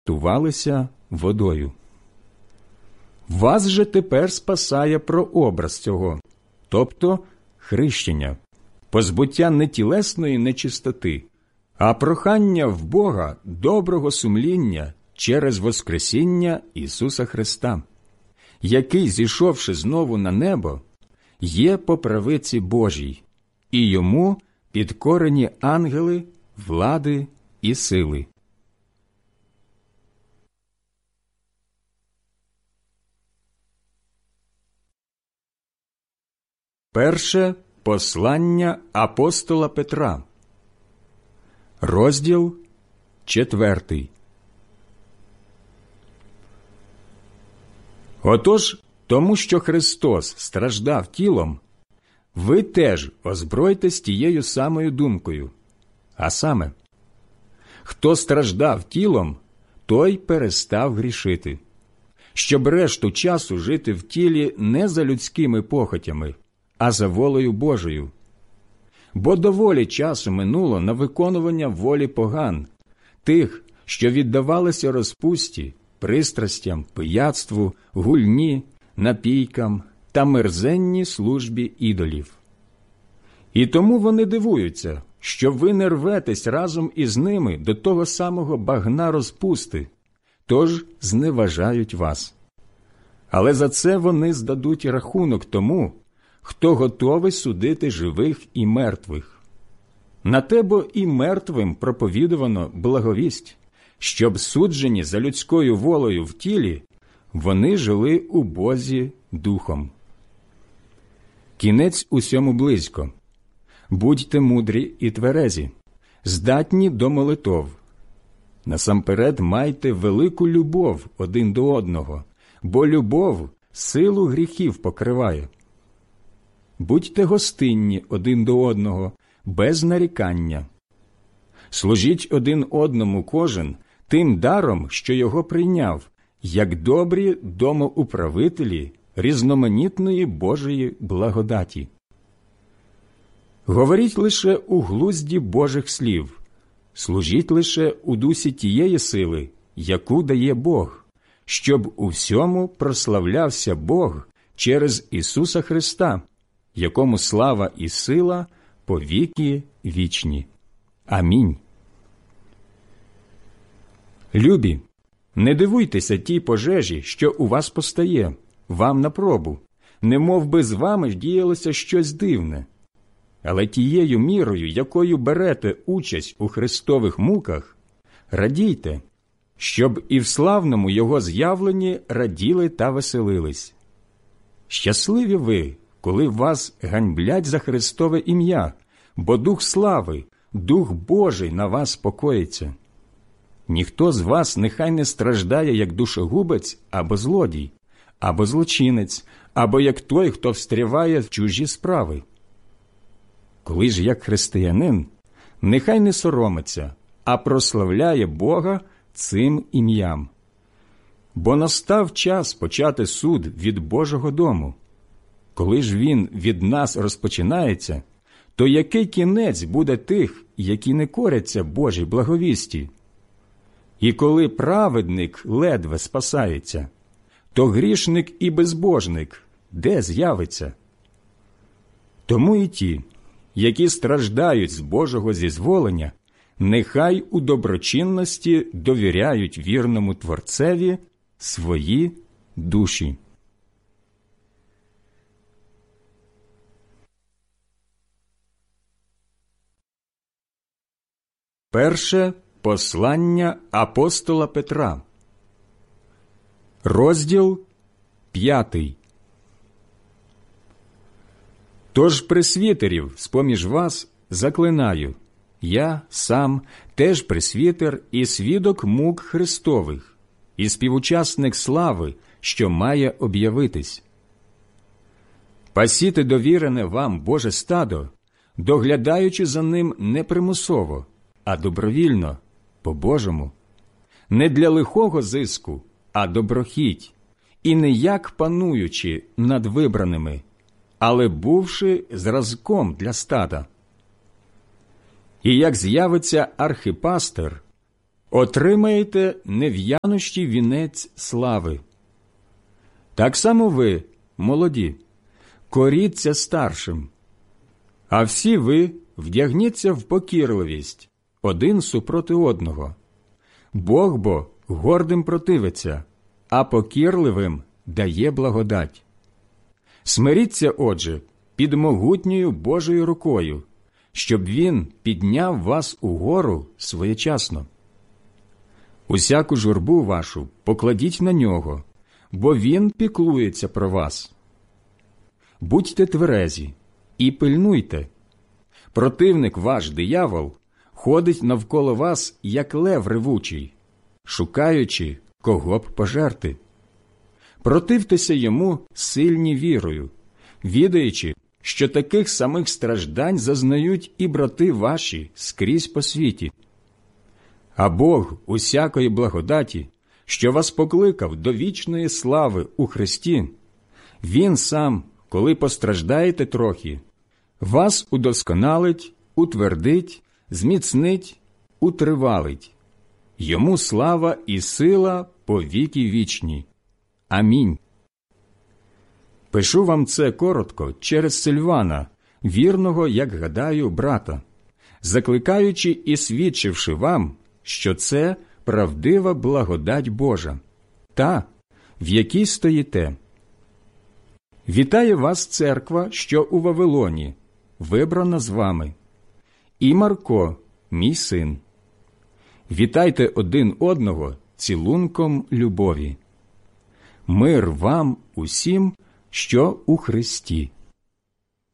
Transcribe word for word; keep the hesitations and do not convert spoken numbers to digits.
тувалися водою. Вас же тепер спасає прообраз цього, тобто хрещення, позбуття не тілесної нечистоти, а прохання в Бога доброго сумління через воскресіння Ісуса Христа, який, зійшовши знову на небо, є по правиці Божій, і йому підкорені ангели, влади і сили. Перше послання апостола Петра, розділ четвертий. Отож, тому що Христос страждав тілом, ви теж озбройтесь тією самою думкою. А саме, хто страждав тілом, той перестав грішити, щоб решту часу жити в тілі не за людськими похотями, а за волею Божою. Бо доволі часу минуло на виконування волі поган, тих, що віддавалися розпусті, пристрастям, пияцтву, гульні, напійкам та мерзенній службі ідолів. І тому вони дивуються, що ви не рветесь разом із ними до того самого багна розпусти, тож зневажають вас. Але за це вони здадуть рахунок тому, хто готовий судити живих і мертвих. На те бо і мертвим проповідувано благовість, щоб суджені за людською волею в тілі, вони жили у Бозі духом. Кінець усьому близько. Будьте мудрі і тверезі, здатні до молитов. Насамперед майте велику любов один до одного, бо любов силу гріхів покриває. Будьте гостинні один до одного, без нарікання. Служіть один одному кожен тим даром, що його прийняв, як добрі домоуправителі різноманітної Божої благодаті. Говоріть лише у глузді Божих слів, служіть лише у дусі тієї сили, яку дає Бог, щоб у всьому прославлявся Бог через Ісуса Христа, якому слава і сила по віки вічні. Амінь. Любі, не дивуйтеся тій пожежі, що у вас постає, вам на пробу, немов би з вами ж діялося щось дивне. Але тією мірою, якою берете участь у Христових муках, радійте, щоб і в славному Його з'явленні раділи та веселились. Щасливі ви, коли вас ганьблять за Христове ім'я, бо Дух слави, Дух Божий на вас покоїться. Ніхто з вас нехай не страждає, як душогубець або злодій, або злочинець, або як той, хто встряває в чужі справи. Коли ж як християнин, нехай не соромиться, а прославляє Бога цим ім'ям. Бо настав час почати суд від Божого дому. Коли ж він від нас розпочинається, то який кінець буде тих, які не коряться Божій благовісті? І коли праведник ледве спасається, то грішник і безбожник де з'явиться? Тому і ті, які страждають з Божого зізволення, нехай у доброчинності довіряють вірному Творцеві свої душі. Перше послання апостола Петра, розділ п'ятий. Тож пресвітерів з-поміж вас заклинаю, я сам теж пресвітер і свідок мук Христових, і співучасник слави, що має об'явитись. Пасіте довірене вам Боже стадо, доглядаючи за ним не примусово, а добровільно, по-божому, не для лихого зиску, а доброхіть, і не як пануючи над вибраними, але бувши зразком для стада. І як з'явиться архипастир, отримаєте нев'янощі вінець слави. Так само ви, молоді, коріться старшим, а всі ви вдягніться в покірливість один супроти одного. Бог бо гордим противиться, а покірливим дає благодать. Смиріться, отже, під могутньою Божою рукою, щоб Він підняв вас угору своєчасно. Усяку журбу вашу покладіть на Нього, бо Він піклується про вас. Будьте тверезі і пильнуйте. Противник ваш, диявол, ходить навколо вас, як лев ревучий, шукаючи, кого б пожерти. Противтеся йому сильні вірою, відаючи, що таких самих страждань зазнають і брати ваші скрізь по світі. А Бог усякої благодаті, що вас покликав до вічної слави у Христі, Він сам, коли постраждаєте трохи, вас удосконалить, утвердить, зміцнить, утривалить. Йому слава і сила по віки вічні. Амінь. Пишу вам це коротко через Сильвана, вірного, як гадаю, брата, закликаючи і свідчивши вам, що це правдива благодать Божа, та, в якій стоїте. Вітає вас церква, що у Вавилоні, вибрана з вами, і Марко, мій син. Вітайте один одного цілунком любові. Мир вам усім, що у Христі.